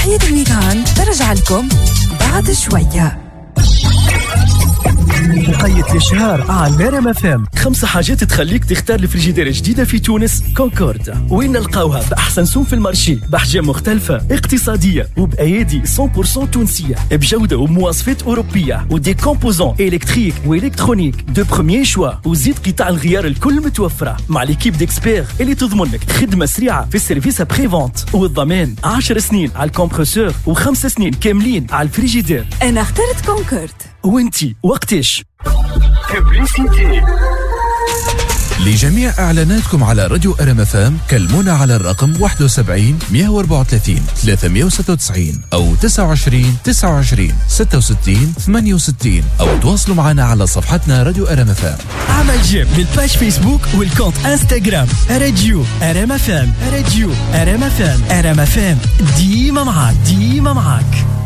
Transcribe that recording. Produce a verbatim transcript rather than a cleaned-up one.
تحية الويكاند ترجع لكم بعد شوية. نهاية الشهر على ميرام اف ام. خمسة حاجات تخليك تختار الفريجيدير جديدة في تونس كونكورد. وين نلقاوها؟ بأحسن سوم في المارشي، بأحجام مختلفة، اقتصادية وبأيادي مية بالمية تونسية، بجودة ومواصفات أوروبية، ودي كومبوزون إلكتريك وإلكترونيك دو بروميير شوا، وزيد قطع الغيار الكل متوفرة مع ليكيب ديكسبير اللي تضمن لك خدمة سريعة في السيرفيس ابري فونت، والضمان عشر سنين على الكمبرسور وخمس سنين كاملين على الفريجيدير. أنا اخترت كونكورد. وانتي وقتاش؟ لجميع إعلاناتكم على راديو أرم اف ام كلمونا على الرقم واحد وسبعين مية وأربعة وثلاثين ثلاثمية وستة وتسعين أو تسعة وعشرين تسعة وعشرين ستة وستين ثمانية وستين أو تواصلوا معنا على صفحتنا راديو أرم اف ام. عمل جيم للباج فيسبوك والكونت انستغرام راديو أرم اف ام. راديو أرم اف ام. أرم اف ام ديما معاك ديما معاك.